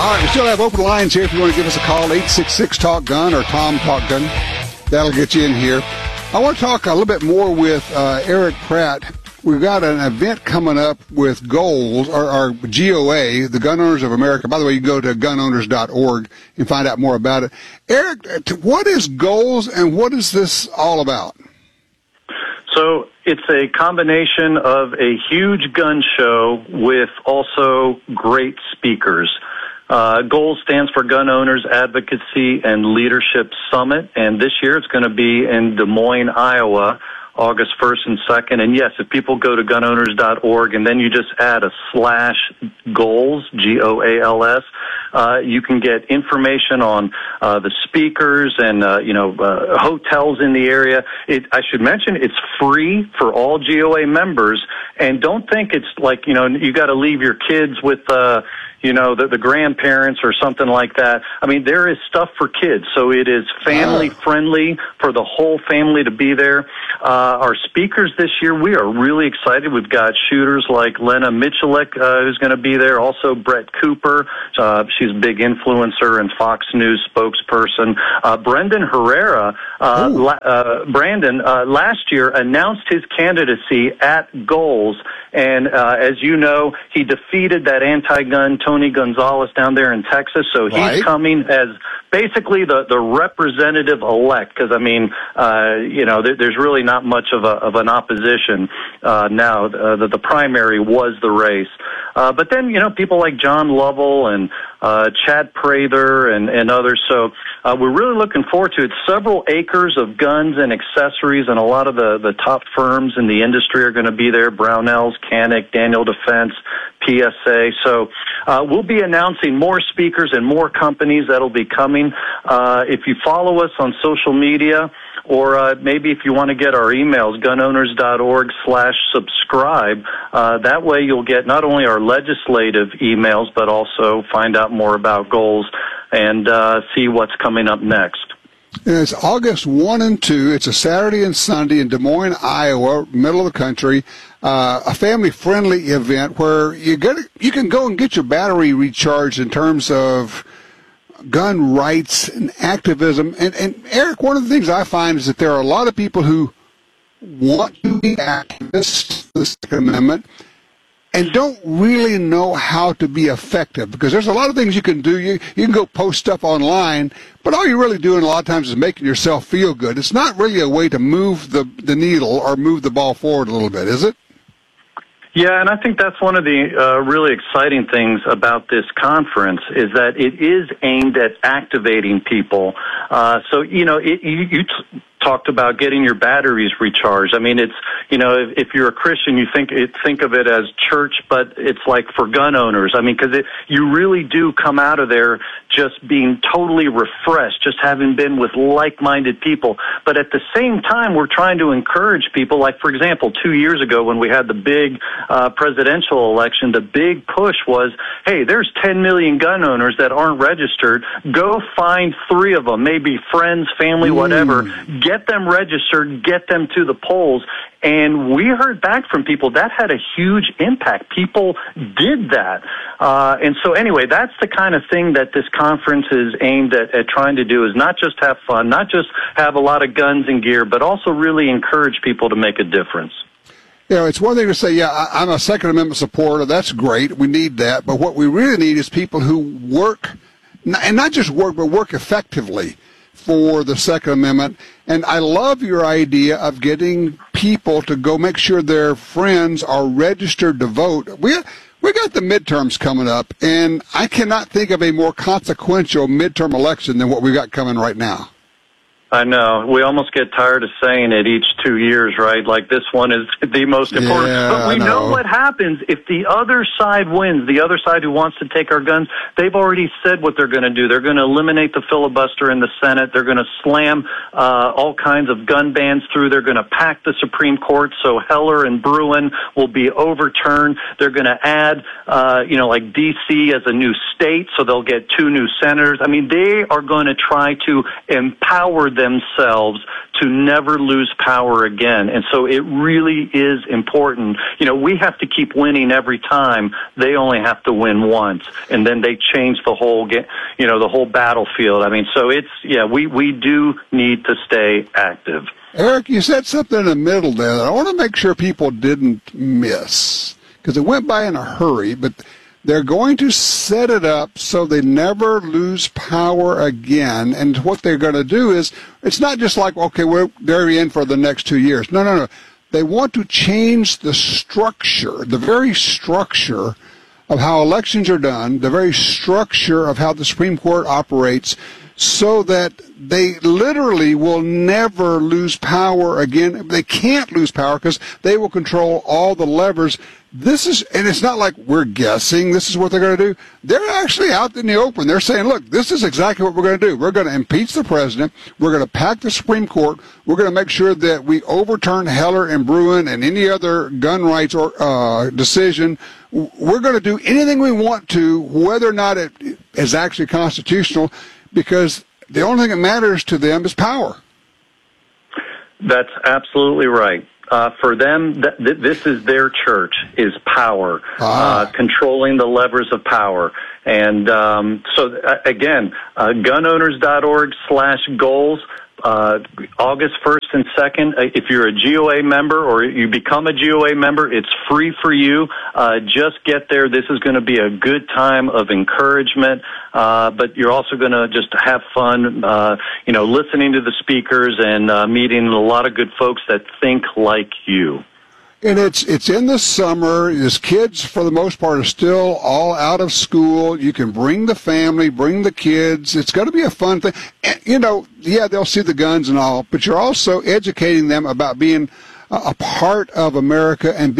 All right, we still have open lines here if you want to give us a call, 866-TALK-GUN or Tom Talk Gun. That'll get you in here. I want to talk a little bit more with Eric Pratt. We've got an event coming up with GOALS, or GOA, the Gun Owners of America. By the way, you can go to gunowners.org and find out more about it. Eric, what is GOALS and what is this all about? So it's a combination of a huge gun show with also great speakers. GOALS stands for Gun Owners Advocacy and Leadership Summit, and this year it's going to be in Des Moines, Iowa, August 1st and 2nd. And yes, if people go to gunowners.org and then you just add a /GOALS, GOALS, you can get information on the speakers and hotels in the area. I should mention it's free for all GOA members, and don't think it's like you got to leave your kids with the grandparents or something like that. I mean, there is stuff for kids, so it is family friendly for the whole family to be there. Our speakers this year, we are really excited. We've got shooters like Lena Michalik, who's going to be there. Also, Brett Cooper. She's a big influencer and Fox News spokesperson. Brendan Herrera, Brandon, last year announced his candidacy at GOALS. And as you know, he defeated that anti-gun Tony Gonzalez down there in Texas. So he's coming as basically the representative elect, because there's really not much of an opposition now. The primary was the race, but then people like John Lovell and Chad Prather and others. So we're really looking forward to it. Several acres of guns and accessories, and a lot of the top firms in the industry are going to be there: Brownells, Canik, Daniel Defense, PSA. So we'll be announcing more speakers and more companies that'll be coming. If you follow us on social media, or maybe if you want to get our emails, gunowners.org/subscribe. That way you'll get not only our legislative emails, but also find out more about GOALS and see what's coming up next. It's August 1 and 2. It's a Saturday and Sunday in Des Moines, Iowa, middle of the country. A family-friendly event where you can go and get your battery recharged in terms of gun rights and activism. And Eric, one of the things I find is that there are a lot of people who want to be activists for the Second Amendment and don't really know how to be effective, because there's a lot of things you can do. You can go post stuff online, but all you're really doing a lot of times is making yourself feel good. It's not really a way to move the needle or move the ball forward a little bit, is it? Yeah, and I think that's one of the really exciting things about this conference is that it is aimed at activating people. You talked about getting your batteries recharged. I mean, it's, if you're a Christian, you think of it as church, but it's like for gun owners. I mean, because you really do come out of there just being totally refreshed, just having been with like-minded people. But at the same time, we're trying to encourage people. Like, for example, 2 years ago when we had the big presidential election, the big push was, hey, there's 10 million gun owners that aren't registered. Go find 3 of them, maybe friends, family, whatever. Get them registered, get them to the polls. And we heard back from people that had a huge impact. People did that. And so anyway, that's the kind of thing that this conference is aimed at trying to do, is not just have fun, not just have a lot of guns and gear, but also really encourage people to make a difference. It's one thing to say, I'm a Second Amendment supporter. That's great. We need that. But what we really need is people who work, and not just work, but work effectively for the Second Amendment. And I love your idea of getting people to go make sure their friends are registered to vote. We got the midterms coming up, and I cannot think of a more consequential midterm election than what we got coming right now. I know. We almost get tired of saying it each 2 years, right? Like, this one is the most important. Yeah, but we know what happens if the other side wins, the other side who wants to take our guns. They've already said what they're going to do. They're going to eliminate the filibuster in the Senate. They're going to slam all kinds of gun bans through. They're going to pack the Supreme Court so Heller and Bruen will be overturned. They're going to add, like D.C. as a new state, so they'll get 2 new senators. I mean, they are going to try to empower themselves to never lose power again. And so it really is important. You know, we have to keep winning every time. They only have to win once. And then they change the whole the whole battlefield. I mean, so we do need to stay active. Eric, you said something in the middle there that I want to make sure people didn't miss, because it went by in a hurry, but they're going to set it up so they never lose power again. And what they're going to do is, it's not just like, okay, they're in for the next 2 years. No. They want to change the structure, the very structure of how elections are done, the very structure of how the Supreme Court operates, so that they literally will never lose power again. They can't lose power because they will control all the levers. And it's not like we're guessing this is what they're going to do. They're actually out in the open. They're saying, look, this is exactly what we're going to do. We're going to impeach the president. We're going to pack the Supreme Court. We're going to make sure that we overturn Heller and Bruen and any other gun rights decision. We're going to do anything we want to, whether or not it is actually constitutional, because the only thing that matters to them is power. That's absolutely right. For them, this is their church, is power, controlling the levers of power. And again, gunowners.org/goals. August 1st and 2nd, if you're a GOA member or you become a GOA member, it's free for you. Just get there. This is going to be a good time of encouragement, but you're also going to just have fun, listening to the speakers and meeting a lot of good folks that think like you. And it's in the summer. His kids, for the most part, are still all out of school. You can bring the family, bring the kids. It's going to be a fun thing. And, they'll see the guns and all, but you're also educating them about being a part of America and